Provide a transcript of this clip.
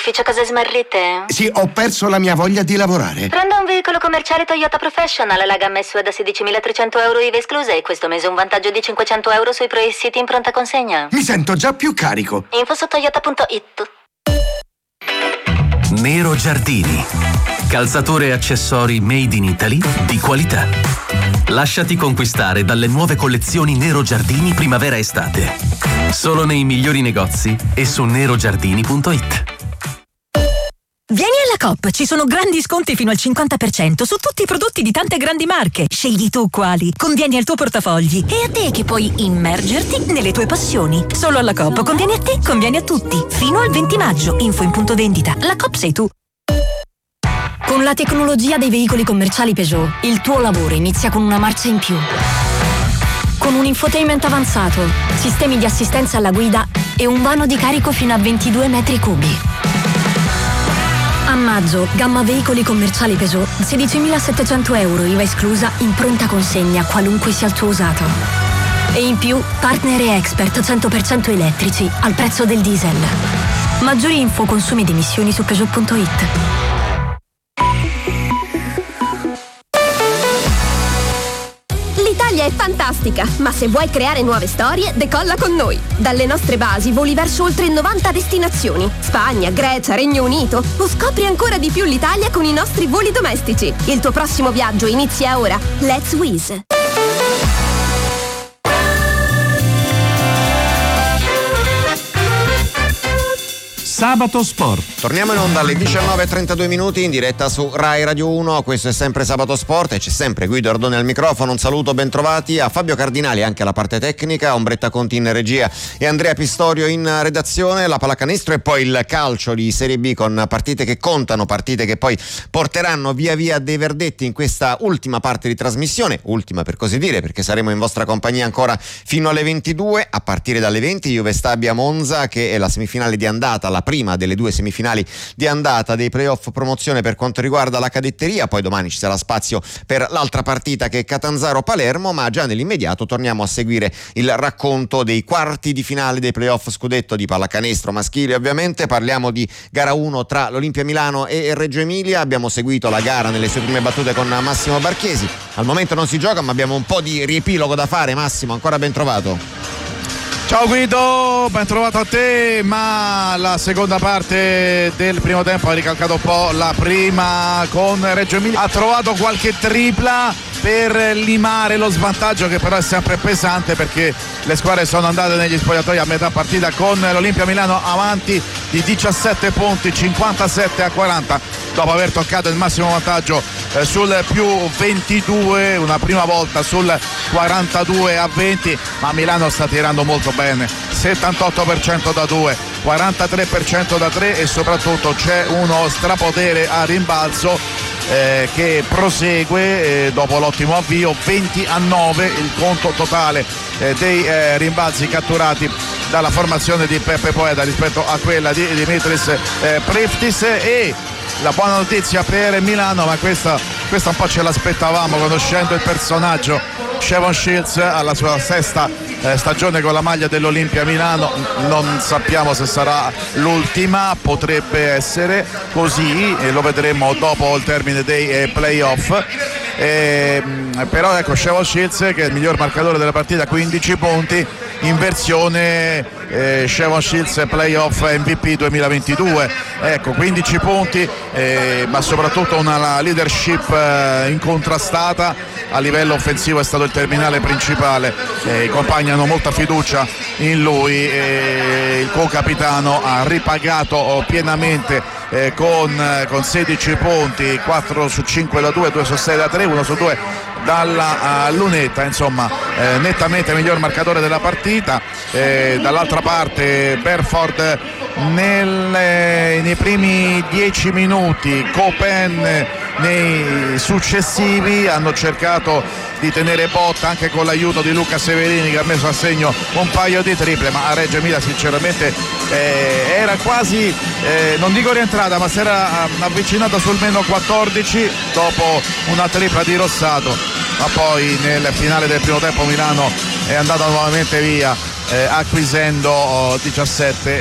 ufficio cose smarrite? Sì, ho perso la mia voglia di lavorare. Prenda un veicolo commerciale Toyota Professional, la gamma SUV da 16.300 euro IVA escluse e questo mese un vantaggio di 500 euro sui Pro-City in pronta consegna. Mi sento già più carico. Info su toyota.it. Nero Giardini. Calzature e accessori made in Italy di qualità. Lasciati conquistare dalle nuove collezioni Nero Giardini primavera-estate. Solo nei migliori negozi e su nerogiardini.it. Vieni alla Coop, ci sono grandi sconti fino al 50% su tutti i prodotti di tante grandi marche. Scegli tu quali, convieni al tuo portafogli e a te che puoi immergerti nelle tue passioni. Solo alla Coop conviene a te, conviene a tutti. Fino al 20 maggio, info in punto vendita. La Coop sei tu. Con la tecnologia dei veicoli commerciali Peugeot, il tuo lavoro inizia con una marcia in più. Con un infotainment avanzato, sistemi di assistenza alla guida e un vano di carico fino a 22 metri cubi. A maggio, gamma veicoli commerciali Peugeot, 16.700 euro IVA esclusa in pronta consegna, qualunque sia il tuo usato. E in più, partner e expert 100% elettrici, al prezzo del diesel. Maggiori info, consumi ed emissioni su Peugeot.it. L'Italia è fantastica, ma se vuoi creare nuove storie, decolla con noi. Dalle nostre basi voli verso oltre 90 destinazioni. Spagna, Grecia, Regno Unito. O scopri ancora di più l'Italia con i nostri voli domestici. Il tuo prossimo viaggio inizia ora. Let's Wizz. Sabato Sport. Torniamo in onda alle 19:32 in diretta su Rai Radio 1. Questo è sempre Sabato Sport e c'è sempre Guido Ardone al microfono. Un saluto, ben trovati a Fabio Cardinali anche alla parte tecnica, Ombretta Conti in regia e Andrea Pistorio in redazione. La pallacanestro e poi il calcio di Serie B con partite che contano, partite che poi porteranno via via dei verdetti in questa ultima parte di trasmissione, ultima per così dire, perché saremo in vostra compagnia ancora fino alle 22. A partire dalle 20 Juve Stabia Monza, che è la semifinale di andata, la prima delle due semifinali di andata dei playoff promozione per quanto riguarda la cadetteria. Poi domani ci sarà spazio per l'altra partita che è Catanzaro-Palermo, ma già nell'immediato torniamo a seguire il racconto dei quarti di finale dei playoff scudetto di pallacanestro maschile. Ovviamente parliamo di gara 1 tra l'Olimpia Milano e Reggio Emilia. Abbiamo seguito la gara nelle sue prime battute con Massimo Barchesi. Al momento non si gioca, ma abbiamo un po' di riepilogo da fare. Massimo, ancora ben trovato. Ciao Guido, ben trovato a te, ma la seconda parte del primo tempo ha ricalcato un po' la prima con Reggio Emilia, ha trovato qualche tripla per limare lo svantaggio che però è sempre pesante, perché le squadre sono andate negli spogliatoi a metà partita con l'Olimpia Milano avanti di 17 punti, 57-40, dopo aver toccato il massimo vantaggio sul più 22 una prima volta sul 42-20, ma Milano sta tirando molto bene, 78% da 2, 43% da 3 e soprattutto c'è uno strapotere a rimbalzo che prosegue dopo l'ottimo avvio. 20-9 il conto totale dei rimbalzi catturati dalla formazione di Peppe Poeda rispetto a quella di Dimitris Priftis. E la buona notizia per Milano, ma questa un po' ce l'aspettavamo conoscendo il personaggio, Shavon Shields alla sua sesta stagione con la maglia dell'Olimpia Milano, non sappiamo se sarà l'ultima, potrebbe essere così e lo vedremo dopo il termine dei playoff. Però ecco, Shavon Shields che è il miglior marcatore della partita, 15 punti in versione Shavon Shields playoff MVP 2022, ecco, 15 punti, ma soprattutto una leadership incontrastata a livello offensivo, è stato il terminale principale, i compagni hanno molta fiducia in lui, il co-capitano ha ripagato pienamente con 16 punti, 4 su 5 da 2, 2 su 6 da 3, 1 su 2 dalla lunetta, insomma nettamente miglior marcatore della partita. Dall'altra parte Berford nei primi 10 minuti, Copen nei successivi hanno cercato di tenere botta anche con l'aiuto di Luca Severini, che ha messo a segno un paio di triple, ma a Reggio Emilia sinceramente era quasi non dico rientrata, ma si era avvicinata sul meno 14 dopo una tripla di Rossato, ma poi nel finale del primo tempo Milano è andata nuovamente via acquisendo 17